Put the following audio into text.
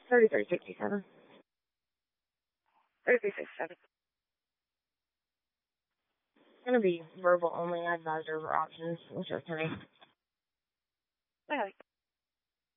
3367. 3367. It's gonna be verbal only. I advised over options, which is 10. Okay.